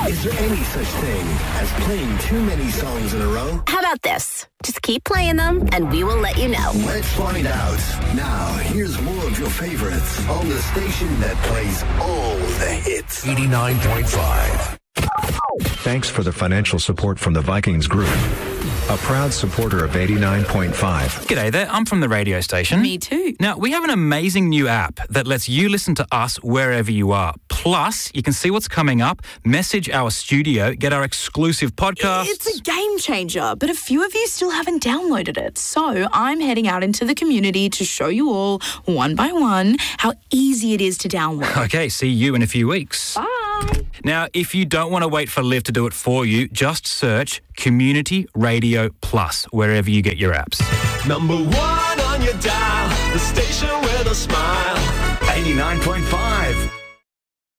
Is there any such thing as playing too many songs in a row? How about this? Just keep playing them, and we will let you know. Let's find out. Now, here's more of your favorites on the station that plays all the hits. 89.5. Thanks for the financial support from the Vikings Group, a proud supporter of 89.5. G'day there, I'm from the radio station. Me too. Now, we have an amazing new app that lets you listen to us wherever you are. Plus, you can see what's coming up, message our studio, get our exclusive podcast. It's a game changer, but a few of you still haven't downloaded it. So I'm heading out into the community to show you all, one by one, how easy it is to download. Okay, see you in a few weeks. Bye. Now, if you don't want to wait for Liv to do it for you, just search Community Radio Plus wherever you get your apps. Number 1 on your dial, the station with a smile. 89.5.